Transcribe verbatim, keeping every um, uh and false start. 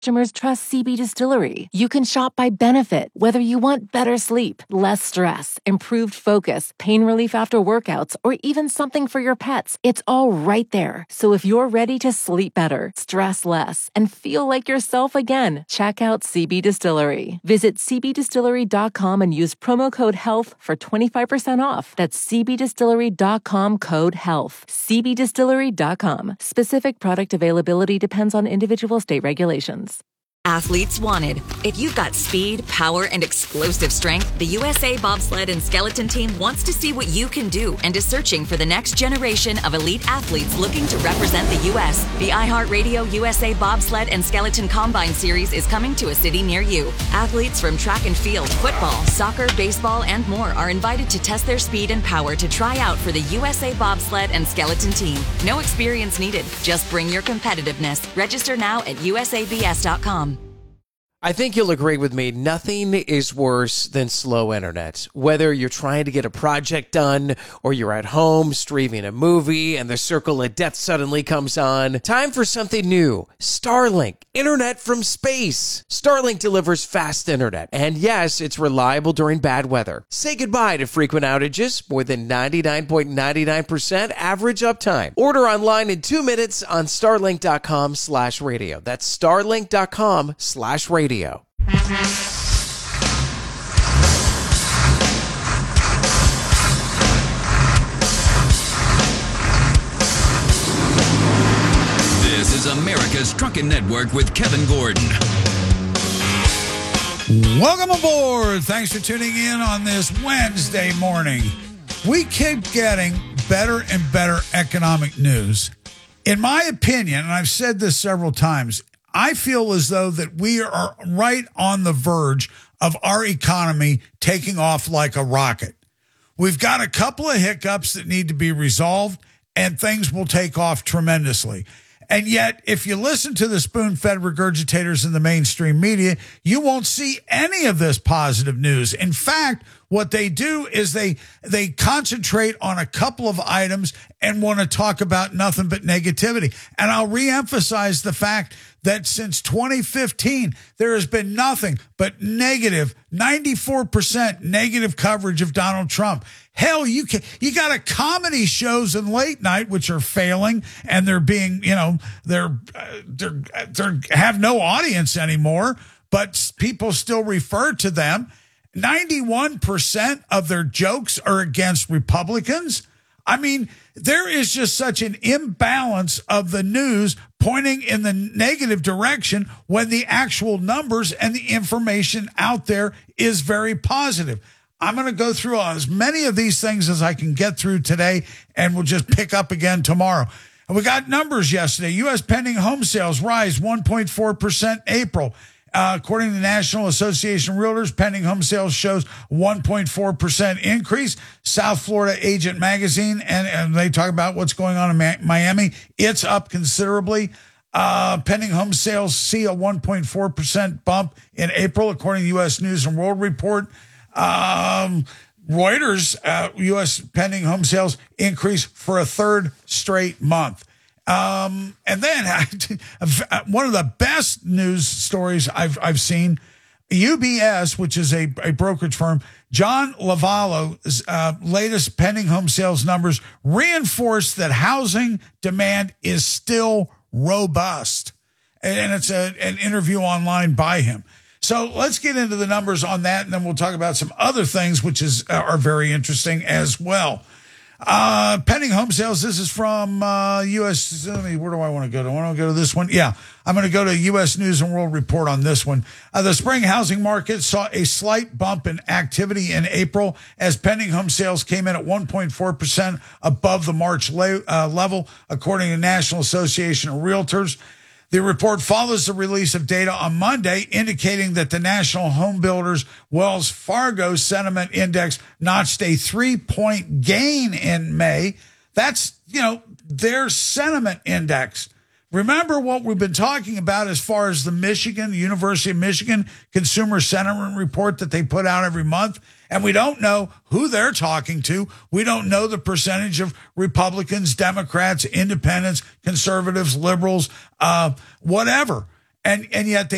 Customers trust C B Distillery. You can shop by benefit, whether you want better sleep, less stress, improved focus, pain relief after workouts, or even something for your pets. It's all right there. So if you're ready to sleep better, stress less, and feel like yourself again, check out C B Distillery. Visit c b distillery dot com and use promo code HEALTH for twenty-five percent off. That's c b distillery dot com code HEALTH. c b distillery dot com. Specific product availability depends on individual state regulations. Athletes wanted. If you've got speed, power, and explosive strength, the U S A Bobsled and Skeleton Team wants to see what you can do and is searching for the next generation of elite athletes looking to represent the U S The iHeartRadio U S A Bobsled and Skeleton Combine Series is coming to a city near you. Athletes from track and field, football, soccer, baseball, and more are invited to test their speed and power to try out for the U S A Bobsled and Skeleton Team. No experience needed. Just bring your competitiveness. Register now at u s a b s dot com. I think you'll agree with me, nothing is worse than slow internet. Whether you're trying to get a project done or you're at home streaming a movie and the circle of death suddenly comes on, time for something new. Starlink, internet from space. Starlink delivers fast internet, and yes, it's reliable during bad weather. Say goodbye to frequent outages, more than ninety-nine point nine nine percent average uptime. Order online in two minutes on starlink dot com slash radio. That's starlink dot com slash radio. This is America's Trucking Network with Kevin Gordon. Welcome aboard. Thanks for tuning in on this Wednesday morning. We keep getting better and better economic news. In my opinion, and I've said this several times, I feel as though that we are right on the verge of our economy taking off like a rocket. We've got a couple of hiccups that need to be resolved, and things will take off tremendously. And yet, if you listen to the spoon-fed regurgitators in the mainstream media, you won't see any of this positive news. In fact, what they do is they they concentrate on a couple of items and want to talk about nothing but negativity. And I'll reemphasize the fact that since twenty fifteen, there has been nothing but negative, ninety-four percent negative coverage of Donald Trump. Hell, you can, you got a comedy shows and late night, which are failing, and they're being, you know, they're, they're, they're have no audience anymore, but people still refer to them. ninety-one percent of their jokes are against Republicans. I mean, there is just such an imbalance of the news pointing in the negative direction when the actual numbers and the information out there is very positive. I'm going to go through as many of these things as I can get through today, and we'll just pick up again tomorrow. And we got numbers yesterday. U S pending home sales rise one point four percent April. Uh, according to the National Association of Realtors, pending home sales shows one point four percent increase. South Florida Agent Magazine, and, and they talk about what's going on in Ma- Miami. It's up considerably. Uh, pending home sales see a one point four percent bump in April, according to U S News and World Report. Um, Reuters, uh, U S pending home sales increase for a third straight month. Um, and then one of the best news stories I've, I've seen, U B S, which is a, a brokerage firm, John Lovallo's uh, latest pending home sales numbers reinforce that housing demand is still robust. And it's a, an interview online by him. So let's get into the numbers on that, and then we'll talk about some other things which is uh, are very interesting as well. Uh, pending home sales, this is from uh, U S, let me, where do I want to go to? I want to go to this one. Yeah, I'm going to go to U S News and World Report on this one. Uh, the spring housing market saw a slight bump in activity in April as pending home sales came in at one point four percent above the March le- uh, level, according to the National Association of Realtors. The report follows the release of data on Monday indicating that the National Home Builders Wells Fargo Sentiment Index notched a three-point gain in May. That's, you know, their sentiment index. Remember what we've been talking about as far as the Michigan, the University of Michigan Consumer Sentiment Report that they put out every month. And we don't know who they're talking to. We don't know the percentage of Republicans, Democrats, independents, conservatives, liberals, uh, whatever. And, and yet they